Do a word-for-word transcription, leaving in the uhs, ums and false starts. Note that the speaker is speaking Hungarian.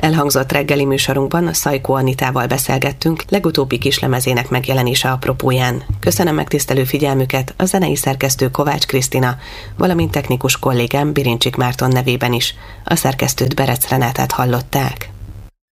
Elhangzott reggeli műsorunkban a Szajkó Anitával beszélgettünk legutóbbi kislemezének megjelenése apropóján. Köszönöm megtisztelő figyelmüket a zenei szerkesztő Kovács Krisztina, valamint technikus kollégám Birincsik Márton nevében is. A szerkesztőt, Berec Renátát hallották.